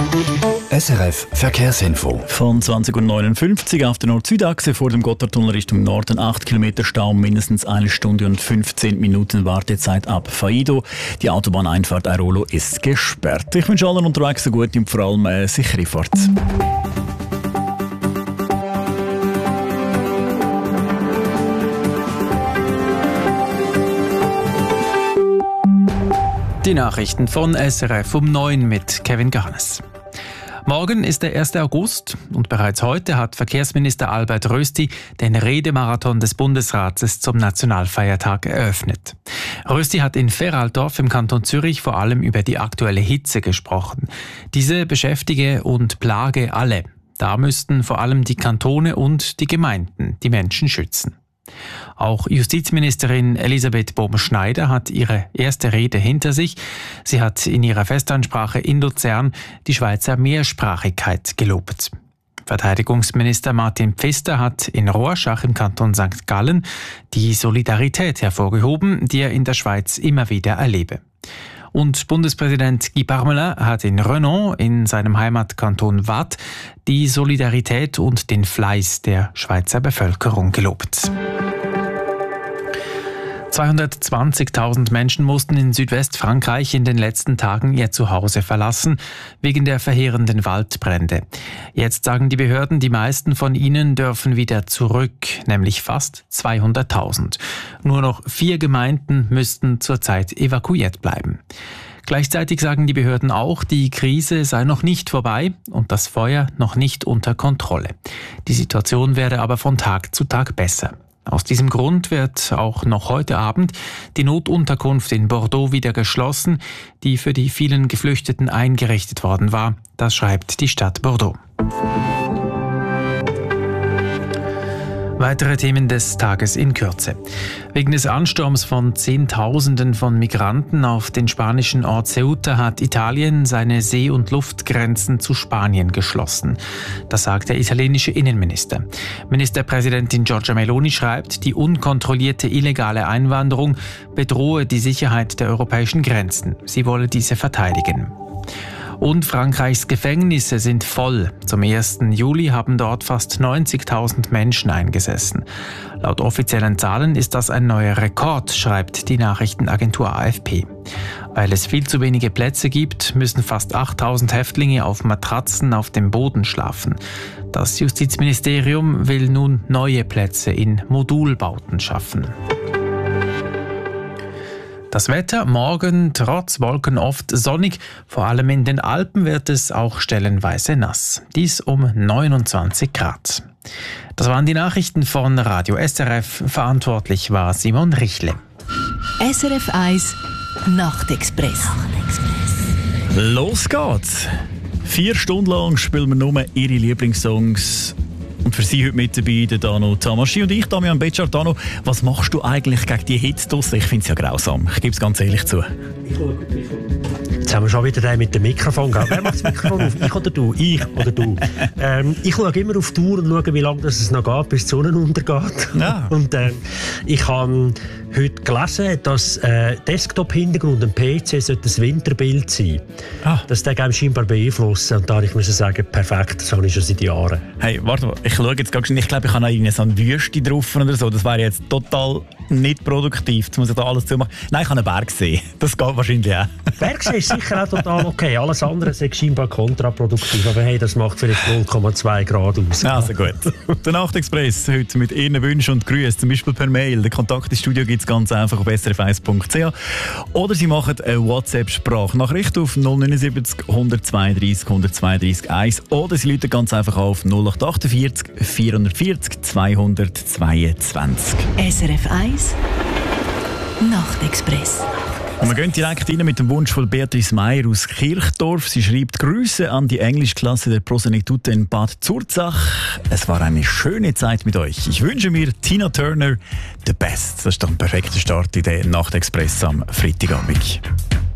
SRF Verkehrsinfo. Von 20.59 Uhr auf der Nord-Süd-Achse vor dem Gotthardtunnel Richtung Norden 8 Kilometer Stau, mindestens 1 Stunde und 15 Minuten Wartezeit ab Faido. Die Autobahneinfahrt Airolo ist gesperrt. Ich wünsche allen unterwegs eine gute und vor allem eine sichere Fahrt. Die Nachrichten von SRF um 9 mit Kevin Garnes. Morgen ist der 1. August und bereits heute hat Verkehrsminister Albert Rösti den Redemarathon des Bundesrates zum Nationalfeiertag eröffnet. Rösti hat in Feraldorf im Kanton Zürich vor allem über die aktuelle Hitze gesprochen. Diese beschäftige und plage alle. Da müssten vor allem die Kantone und die Gemeinden die Menschen schützen. Auch Justizministerin Elisabeth Bohm-Schneider hat ihre erste Rede hinter sich. Sie hat in ihrer Festansprache in Luzern die Schweizer Mehrsprachigkeit gelobt. Verteidigungsminister Martin Pfister hat in Rorschach im Kanton St. Gallen die Solidarität hervorgehoben, die er in der Schweiz immer wieder erlebe. Und Bundespräsident Guy Parmelin hat in Renon, in seinem Heimatkanton Waadt, die Solidarität und den Fleiß der Schweizer Bevölkerung gelobt. 220.000 Menschen mussten in Südwestfrankreich in den letzten Tagen ihr Zuhause verlassen, wegen der verheerenden Waldbrände. Jetzt sagen die Behörden, die meisten von ihnen dürfen wieder zurück, nämlich fast 200.000. Nur noch 4 Gemeinden müssten zurzeit evakuiert bleiben. Gleichzeitig sagen die Behörden auch, die Krise sei noch nicht vorbei und das Feuer noch nicht unter Kontrolle. Die Situation werde aber von Tag zu Tag besser. Aus diesem Grund wird auch noch heute Abend die Notunterkunft in Bordeaux wieder geschlossen, die für die vielen Geflüchteten eingerichtet worden war. Das schreibt die Stadt Bordeaux. Weitere Themen des Tages in Kürze. Wegen des Ansturms von Zehntausenden von Migranten auf den spanischen Ort Ceuta hat Italien seine See- und Luftgrenzen zu Spanien geschlossen. Das sagt der italienische Innenminister. Ministerpräsidentin Giorgia Meloni schreibt, die unkontrollierte illegale Einwanderung bedrohe die Sicherheit der europäischen Grenzen. Sie wolle diese verteidigen. Und Frankreichs Gefängnisse sind voll. Zum 1. Juli haben dort fast 90.000 Menschen eingesessen. Laut offiziellen Zahlen ist das ein neuer Rekord, schreibt die Nachrichtenagentur AFP. Weil es viel zu wenige Plätze gibt, müssen fast 8.000 Häftlinge auf Matratzen auf dem Boden schlafen. Das Justizministerium will nun neue Plätze in Modulbauten schaffen. Das Wetter morgen trotz Wolken oft sonnig, vor allem in den Alpen wird es auch stellenweise nass. Dies um 29 Grad. Das waren die Nachrichten von Radio SRF. Verantwortlich war Simon Richle. SRF 1 Nachtexpress. Los geht's! 4 Stunden lang spielen wir nur ihre Lieblingssongs. Und für Sie heute mit dabei der Dano Tamaschi und ich, Damian Betschart. Dano, was machst du eigentlich gegen die Hitze draussen? Ich finde es ja grausam. Ich gebe es ganz ehrlich zu. Jetzt haben wir schon wieder den mit dem Mikrofon gehabt. Wer macht das Mikrofon auf? Ich oder du? Ich oder du? Ich schaue immer auf die Uhr und schaue, wie lange es noch geht, bis die Sonne untergeht. Ja. Und ich habe heute gelesen, dass Desktop-Hintergrund am PC sollte ein Winterbild sein. Das hat scheinbar beeinflussen. Und da musste ich sagen, perfekt, das habe ich schon seit Jahren. Hey, warte mal, ich schaue jetzt gerade, ich glaube, ich habe noch so eine Wüste drauf oder so. Das wäre jetzt total nicht produktiv. Jetzt muss ich da alles zumachen. Nein, ich habe einen Berg gesehen. Das geht wahrscheinlich auch. Bergsee ist sicher auch total okay. Alles andere ist scheinbar kontraproduktiv. Aber hey, das macht vielleicht 0,2 Grad aus. Also gut. Der Nachtexpress heute mit Ihren Wünschen und Grüßen, zum Beispiel per Mail. Der Kontakt ins Studio gibt es ganz einfach auf srf1.ch. Oder Sie machen eine WhatsApp-Sprachnachricht auf 079 132 132 1. Oder Sie rufen ganz einfach auf 0848 440 222. SRF 1 Nachtexpress. Und wir gehen direkt rein mit dem Wunsch von Beatrice Meyer aus Kirchdorf. Sie schreibt Grüße an die Englischklasse der Prosenettute in Bad Zurzach. Es war eine schöne Zeit mit euch. Ich wünsche mir Tina Turner the best. Das ist doch ein perfekter Start in den Nachtexpress am Freitagabend.